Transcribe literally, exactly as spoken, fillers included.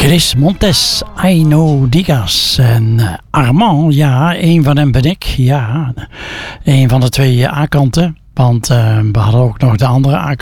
Chris Montes, Aino Digas en uh, Armand, ja, een van hen ben ik. Ja, een van de twee A-kanten, want uh, we hadden ook nog de andere A-kant.